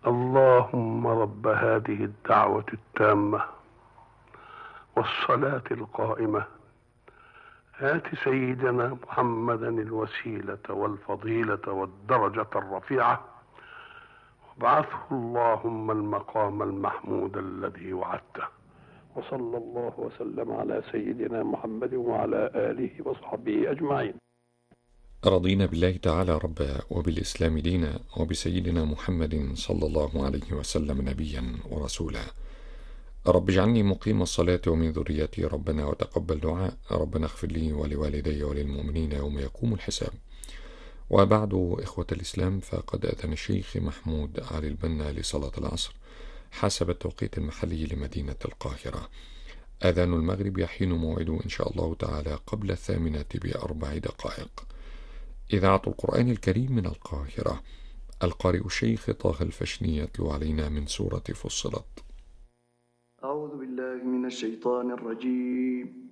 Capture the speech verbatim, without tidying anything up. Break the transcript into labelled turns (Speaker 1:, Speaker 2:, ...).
Speaker 1: اللهم رب هذه الدعوة التامة والصلاة القائمة، آت سيدنا محمدا الوسيلة والفضيلة والدرجة الرفيعة، وابعثه اللهم المقام المحمود الذي وعدته. وصلى الله وسلم على سيدنا محمد وعلى آله وصحبه أجمعين.
Speaker 2: رضينا بالله تعالى ربا وبالإسلام دينا وبسيدنا محمد صلى الله عليه وسلم نبيا ورسولا. رب اجعلني مقيم الصلاة ومن ذريتي ربنا وتقبل دعاء. ربنا اغفر لي ولوالدي وللمؤمنين يوم يقوم الحساب. وبعد، إخوة الإسلام، فقد أذن الشيخ محمود علي البنا لصلاة العصر حسب التوقيت المحلي لمدينة القاهرة. أذان المغرب يحين موعده إن شاء الله تعالى قبل الثامنة بأربع دقائق. إذاعة القرآن الكريم من القاهرة. القارئ الشيخ طه الفشني يتلو علينا من سورة فصلت.
Speaker 3: أعوذ بالله من الشيطان الرجيم.